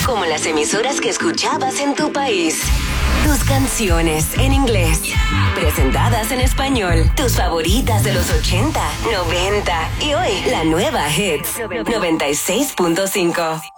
como las emisoras que escuchabas en tu país. Tus canciones en inglés, presentadas en español. Tus favoritas de los 80, 90 y hoy la nueva Hits 96.5.